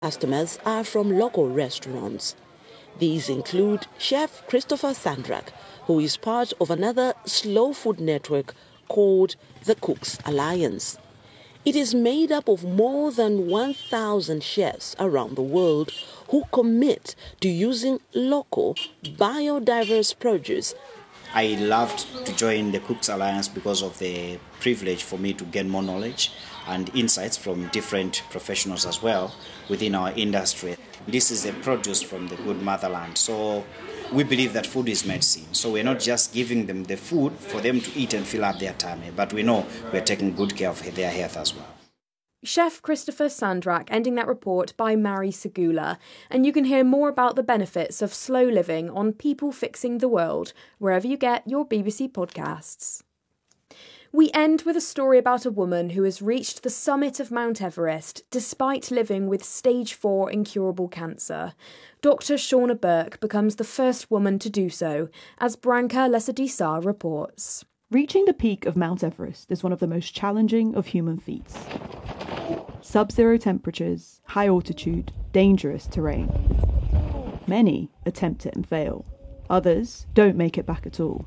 Customers are from local restaurants. These include Chef Christopher Sandrak, who is part of another slow food network called the Cooks Alliance. It is made up of more than 1,000 chefs around the world who commit to using local, biodiverse produce. I loved to join the Cooks Alliance because of the privilege for me to gain more knowledge and insights from different professionals as well within our industry. This is a produce from the good motherland. So we believe that food is medicine. So we're not just giving them the food for them to eat and fill up their tummy, but we know we're taking good care of their health as well. Chef Christopher Sandrak ending that report by Mari Segula. And you can hear more about the benefits of slow living on People Fixing the World, wherever you get your BBC podcasts. We end with a story about a woman who has reached the summit of Mount Everest despite living with stage 4 incurable cancer. Dr. Shauna Burke becomes the first woman to do so, as Branka Lesadisar reports. Reaching the peak of Mount Everest is one of the most challenging of human feats. Sub-zero temperatures, high altitude, dangerous terrain. Many attempt it and fail. Others don't make it back at all.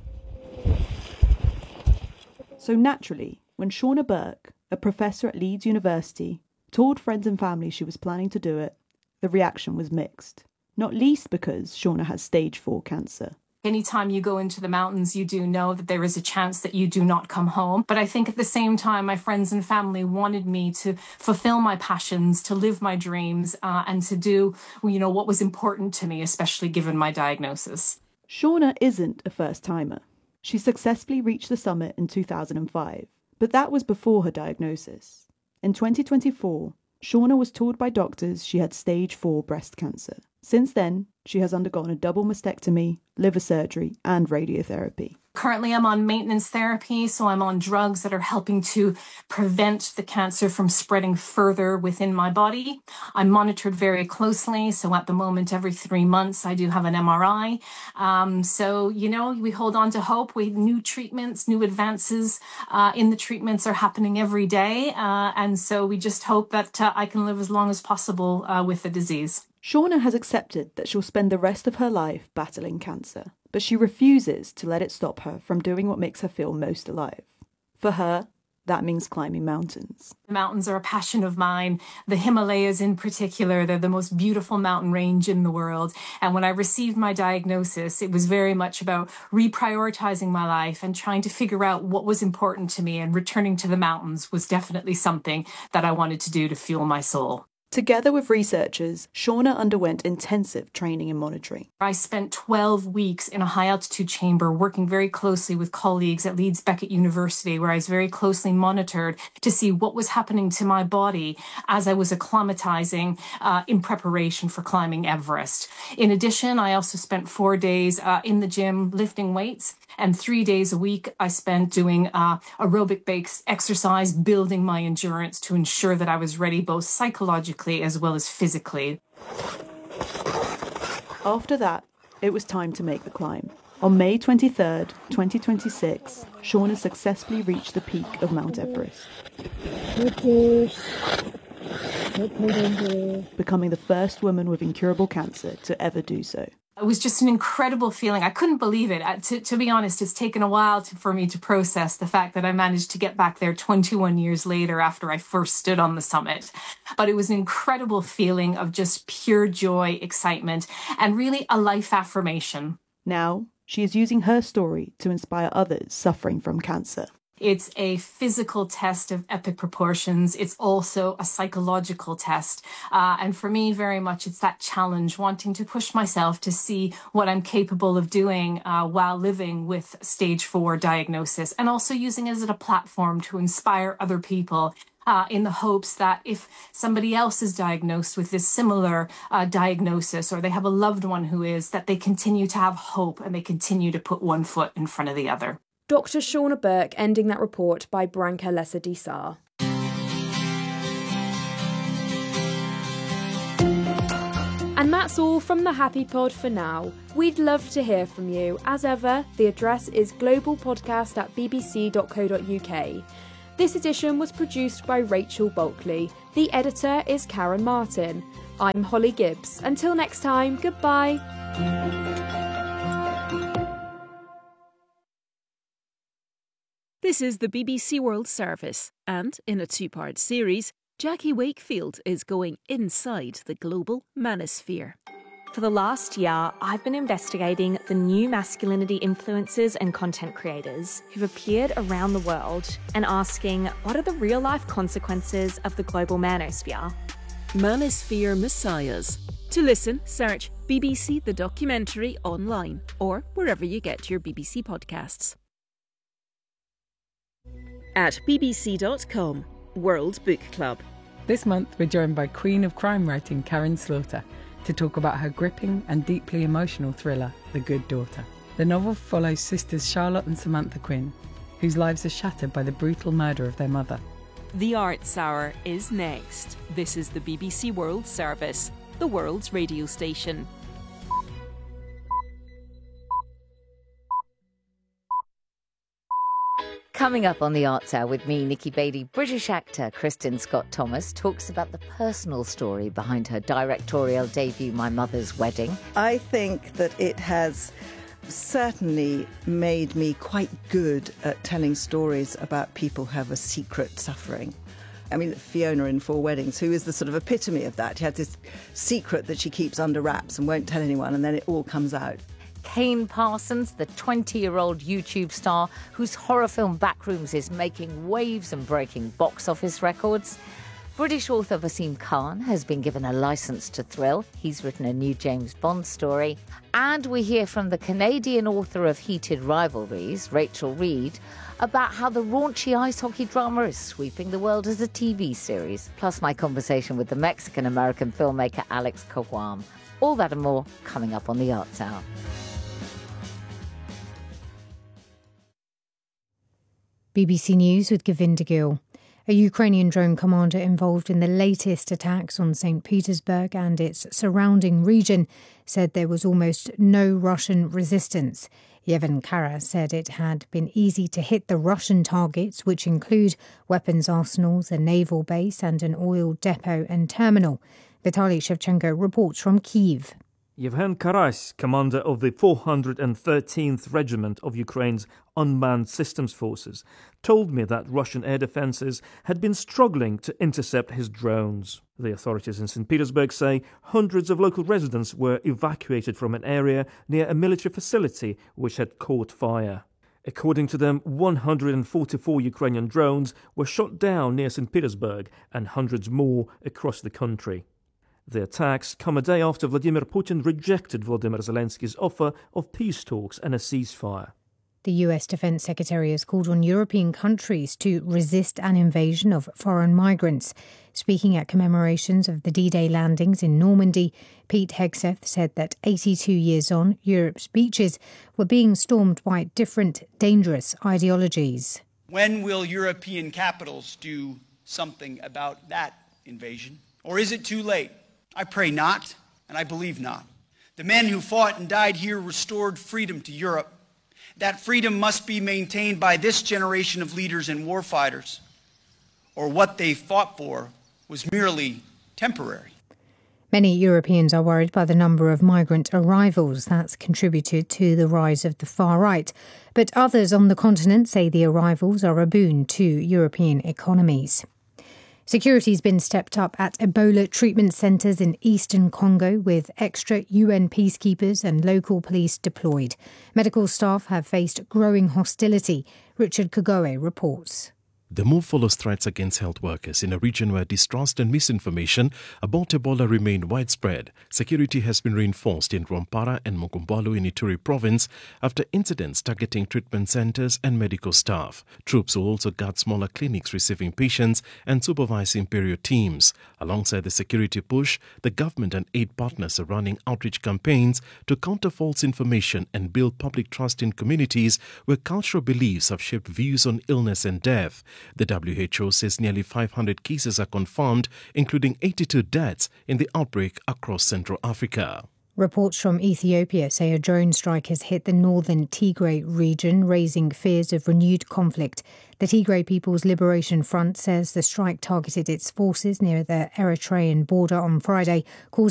So naturally, when Shauna Burke, a professor at Leeds University, told friends and family she was planning to do it, the reaction was mixed. Not least because Shauna has stage 4 cancer. Anytime you go into the mountains, you do know that there is a chance that you do not come home. But I think at the same time, my friends and family wanted me to fulfill my passions, to live my dreams, and to do, what was important to me, especially given my diagnosis. Shauna isn't a first-timer. She successfully reached the summit in 2005, but that was before her diagnosis. In 2024, Shauna was told by doctors she had stage 4 breast cancer. Since then, she has undergone a double mastectomy, liver surgery, and radiotherapy. Currently, I'm on maintenance therapy, so I'm on drugs that are helping to prevent the cancer from spreading further within my body. I'm monitored very closely, so at the moment, every 3 months, I do have an MRI. We hold on to hope. New treatments, new advances in the treatments are happening every day, and so we just hope that I can live as long as possible with the disease. Shauna has accepted that she'll spend the rest of her life battling cancer, but she refuses to let it stop her from doing what makes her feel most alive. For her, that means climbing mountains. The mountains are a passion of mine. The Himalayas in particular, they're the most beautiful mountain range in the world. And when I received my diagnosis, it was very much about reprioritizing my life and trying to figure out what was important to me, and returning to the mountains was definitely something that I wanted to do to fuel my soul. Together with researchers, Shauna underwent intensive training and monitoring. I spent 12 weeks in a high-altitude chamber working very closely with colleagues at Leeds Beckett University, where I was very closely monitored to see what was happening to my body as I was acclimatizing in preparation for climbing Everest. In addition, I also spent 4 days in the gym lifting weights, and 3 days a week I spent doing aerobic-based exercise, building my endurance to ensure that I was ready both psychologically as well as physically. After that, it was time to make the climb. On May 23rd, 2026, Shauna successfully reached the peak of Mount Everest, becoming the first woman with incurable cancer to ever do so. It was just an incredible feeling. I couldn't believe it. To be honest, it's taken a while for me to process the fact that I managed to get back there 21 years later after I first stood on the summit. But it was an incredible feeling of just pure joy, excitement, and really a life affirmation. Now, she is using her story to inspire others suffering from cancer. It's a physical test of epic proportions. It's also a psychological test. And for me, very much, it's that challenge, wanting to push myself to see what I'm capable of doing while living with stage 4 diagnosis, and also using it as a platform to inspire other people in the hopes that if somebody else is diagnosed with this similar diagnosis, or they have a loved one who is, that they continue to have hope and they continue to put one foot in front of the other. Dr. Shauna Burke ending that report by Branka Lesadisar. And that's all from the Happy Pod for now. We'd love to hear from you. As ever, the address is globalpodcast@bbc.co.uk. This edition was produced by Rachel Bulkley. The editor is Karen Martin. I'm Holly Gibbs. Until next time, goodbye. This is the BBC World Service, and in a two-part series, Jackie Wakefield is going inside the global manosphere. For the last year, I've been investigating the new masculinity influencers and content creators who've appeared around the world and asking what are the real-life consequences of the global manosphere. Manosphere Messiahs. To listen, search BBC The Documentary online or wherever you get your BBC podcasts. At bbc.com, World Book Club. This month we're joined by Queen of Crime writing Karin Slaughter to talk about her gripping and deeply emotional thriller, The Good Daughter. The novel follows sisters Charlotte and Samantha Quinn, whose lives are shattered by the brutal murder of their mother. The Arts Hour is next. This is the BBC World Service, the world's radio station. Coming up on the Arts Hour with me, Nikki Bailey, British actor Kristin Scott Thomas talks about the personal story behind her directorial debut, My Mother's Wedding. I think that it has certainly made me quite good at telling stories about people who have a secret suffering. I mean, Fiona in Four Weddings, who is the sort of epitome of that. She had this secret that she keeps under wraps and won't tell anyone, and then it all comes out. Kane Parsons, the 20-year-old YouTube star whose horror film Backrooms is making waves and breaking box office records. British author Wasim Khan has been given a licence to thrill. He's written a new James Bond story. And we hear from the Canadian author of Heated Rivalries, Rachel Reed, about how the raunchy ice hockey drama is sweeping the world as a TV series. Plus my conversation with the Mexican-American filmmaker Alex Cahuam. All that and more coming up on the Arts Hour. BBC News with Govinda Gill. A Ukrainian drone commander involved in the latest attacks on St. Petersburg and its surrounding region said there was almost no Russian resistance. Yevhen Kara said it had been easy to hit the Russian targets, which include weapons arsenals, a naval base and an oil depot and terminal. Vitaly Shevchenko reports from Kyiv. Yevhen Karas, commander of the 413th Regiment of Ukraine's Unmanned Systems Forces, told me that Russian air defences had been struggling to intercept his drones. The authorities in St. Petersburg say hundreds of local residents were evacuated from an area near a military facility which had caught fire. According to them, 144 Ukrainian drones were shot down near St. Petersburg and hundreds more across the country. The attacks come a day after Vladimir Putin rejected Volodymyr Zelensky's offer of peace talks and a ceasefire. The US Defense Secretary has called on European countries to resist an invasion of foreign migrants. Speaking at commemorations of the D-Day landings in Normandy, Pete Hegseth said that 82 years on, Europe's beaches were being stormed by different dangerous ideologies. When will European capitals do something about that invasion? Or is it too late? I pray not, and I believe not. The men who fought and died here restored freedom to Europe. That freedom must be maintained by this generation of leaders and warfighters, or what they fought for was merely temporary. Many Europeans are worried by the number of migrant arrivals that's contributed to the rise of the far right. But others on the continent say the arrivals are a boon to European economies. Security's been stepped up at Ebola treatment centres in eastern Congo with extra UN peacekeepers and local police deployed. Medical staff have faced growing hostility. Richard Kagoe reports. The move follows threats against health workers in a region where distrust and misinformation about Ebola remain widespread. Security has been reinforced in Rwampara and Mokombalu in Ituri province after incidents targeting treatment centres and medical staff. Troops will also guard smaller clinics receiving patients and supervise imperial teams. Alongside the security push, the government and aid partners are running outreach campaigns to counter false information and build public trust in communities where cultural beliefs have shaped views on illness and death. The WHO says nearly 500 cases are confirmed, including 82 deaths in the outbreak across Central Africa. Reports from Ethiopia say a drone strike has hit the northern Tigray region, raising fears of renewed conflict. The Tigray People's Liberation Front says the strike targeted its forces near the Eritrean border on Friday, causing